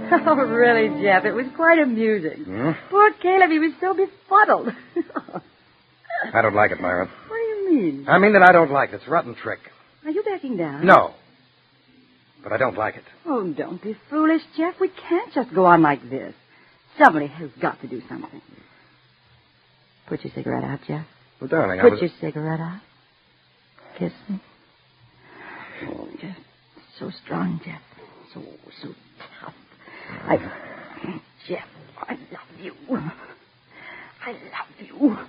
Oh, really, Jeff, it was quite amusing. Hmm? Poor Caleb, he was so befuddled. I don't like it, Myra. What do you mean? I mean that I don't like it. It's a rotten trick. Are you backing down? No. But I don't like it. Oh, don't be foolish, Jeff. We can't just go on like this. Somebody has got to do something. Put your cigarette out, Jeff. Well, darling, Put your cigarette out. Kiss me. Oh, Jeff. So strong, Jeff. So tough. Jeff, I love you. I love you.